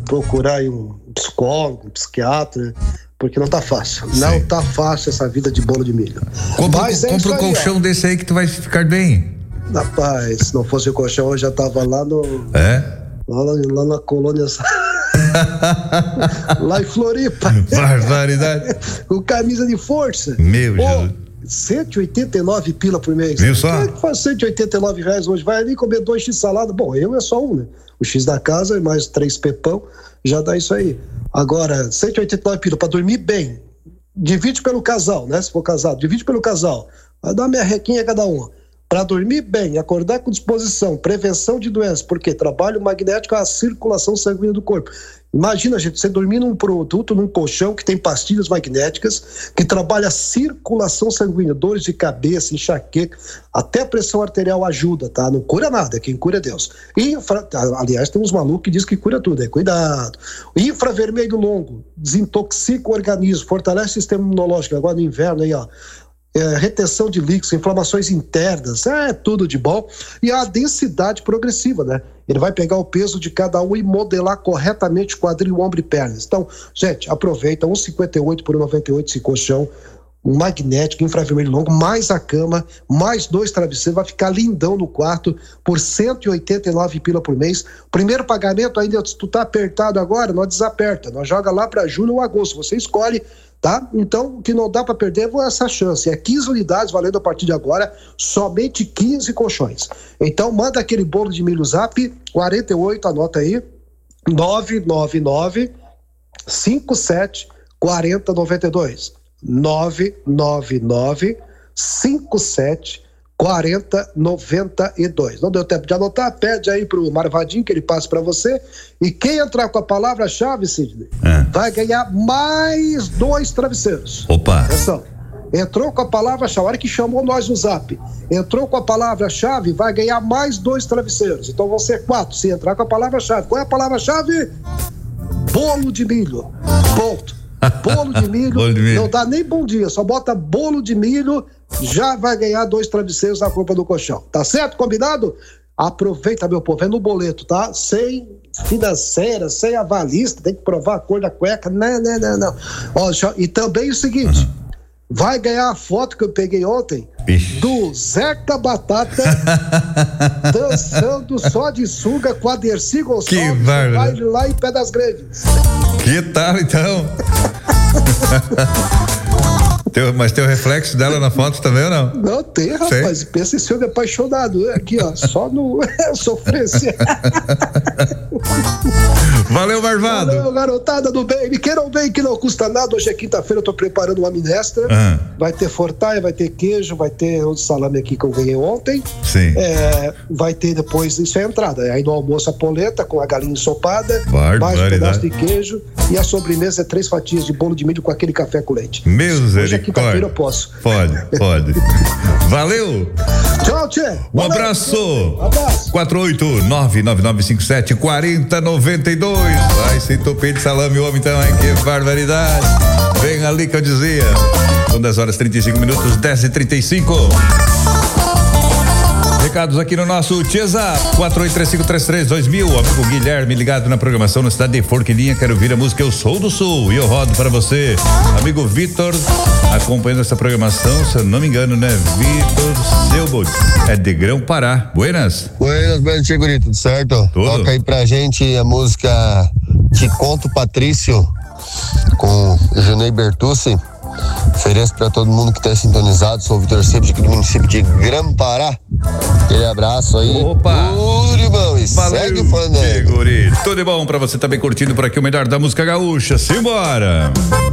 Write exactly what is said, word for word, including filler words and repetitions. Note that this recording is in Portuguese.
procurar aí um psicólogo, um psiquiatra, porque não tá fácil. Sim. Não tá fácil essa vida de bolo de milho. Compra, Mas é compra um colchão ó. desse aí que tu vai ficar bem. Rapaz, se não fosse o colchão, eu já tava lá no... É? Lá, lá na colônia... lá em Floripa. Barbaridade. Com camisa de força. Meu Jesus. cento e oitenta e nove pila por mês. Viu só? Quem é que faz cento e oitenta e nove reais hoje? Vai ali comer dois X salada. Bom, eu é só um, né? O X da casa e mais três pepão, já dá isso aí. Agora, cento e oitenta e nove pila para dormir bem. Divide pelo casal, né? Se for casado, divide pelo casal. Vai dar minha requinha cada um. Para dormir bem, acordar com disposição, prevenção de doenças, porque trabalho magnético é a circulação sanguínea do corpo. Imagina, gente, você dormir num produto, num colchão que tem pastilhas magnéticas, que trabalha a circulação sanguínea, dores de cabeça, enxaqueca, até a pressão arterial ajuda, tá? Não cura nada, quem cura é Deus. Infra... Aliás, tem uns malucos que dizem que cura tudo, é cuidado. Infravermelho longo, desintoxica o organismo, fortalece o sistema imunológico, agora no inverno aí, ó. É, retenção de líquidos, inflamações internas, é tudo de bom. E a densidade progressiva, né? Ele vai pegar o peso de cada um e modelar corretamente quadril, ombro e pernas. Então, gente, aproveita, um e cinquenta e oito por um e noventa e oito esse colchão, um magnético, infravermelho longo, mais a cama, mais dois travesseiros, vai ficar lindão no quarto por cento e oitenta e nove pila por mês. Primeiro pagamento ainda, se tu tá apertado agora, nós desaperta, nós joga lá para julho ou agosto, você escolhe. Tá? Então, o que não dá para perder é essa chance. É quinze unidades valendo a partir de agora, somente quinze colchões. Então, manda aquele bolo de milho zap, quarenta e oito, anota aí, nove nove nove, cinco sete, quatro zero nove dois. nove nove nove, cinco sete, quatro zero nove dois. Não deu tempo de anotar? Pede aí pro Marvadinho que ele passe para você. E quem entrar com a palavra-chave, Sidney, é. vai ganhar mais dois travesseiros. Opa! Atenção. Entrou com a palavra-chave, a hora que chamou nós no zap, entrou com a palavra-chave, vai ganhar mais dois travesseiros. Então vão ser quatro, se entrar com a palavra-chave. Qual é a palavra-chave? Bolo de milho. Ponto. Bolo de milho, bolo de milho. Não dá nem bom dia, só bota bolo de milho, já vai ganhar dois travesseiros na compra do colchão. Tá certo? Combinado? Aproveita, meu povo, é no boleto, tá? Sem financeira, sem avalista, tem que provar a cor da cueca. Não, não, não, não. Ó, já, e também o seguinte, uhum. vai ganhar a foto que eu peguei ontem, Ixi. do Zeca Batata dançando só de sunga com a Dercy Gonçalves, lá, lá em Pedras Grandes. Que tal, então? Teu, mas tem o reflexo dela na foto também ou não? Não tem, rapaz. Sei. Pensa esse homem apaixonado. Aqui, ó, só no sofrência. Valeu, Marvado. Valeu, garotada do bem. Me queiram bem, que não custa nada. Hoje é quinta-feira, eu tô preparando uma minestra. Uhum. Vai ter fortalha, vai ter queijo, vai ter o salame aqui que eu ganhei ontem. Sim. É, vai ter depois, isso é a entrada. Aí no almoço a polenta com a galinha ensopada, Barbaridade. mais um pedaço de queijo. E a sobremesa é três fatias de bolo de milho com aquele café com leite. Meu quinta-feira eu posso. Pode, pode. Valeu. Tchau, tchê. Um Valeu. abraço. Um abraço. quatro oito nove nove nove cinco sete quatro zero nove dois. Vai se entupir de salame, homem, então, hein? Que barbaridade. Vem ali que eu dizia. São dez horas e trinta e cinco minutos, dez e trinta e cinco. Recados aqui no nosso WhatsApp, quatro oito três cinco três três dois mil. Amigo Guilherme ligado na programação na cidade de Forquilinha. Quero ouvir a música Eu Sou do Sul e eu rodo para você. Amigo Vitor acompanhando essa programação, se eu não me engano, né? Vitor Selbold, é de Grão-Pará. Buenas. Buenas, buenas, Cheguri, tudo certo? Tudo. Toca aí pra gente a música Te Conto Patrício com Junei Bertucci. Ofereço pra todo mundo que tá sintonizado. Sou o Vitor Sebes, aqui do município de Grão-Pará. Aquele abraço aí. Opa! Tudo de bom, e valeu, segue o Fandango. Tudo de bom pra você também curtindo por aqui o melhor da música gaúcha. Simbora!